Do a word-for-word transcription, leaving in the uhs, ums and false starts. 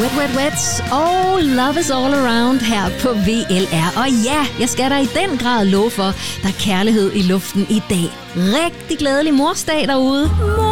Wet Wet Wet og Love is All Around her på V L R. Og ja, jeg skal da i den grad love for, der er kærlighed i luften i dag. Rigtig glædelig morsdag derude.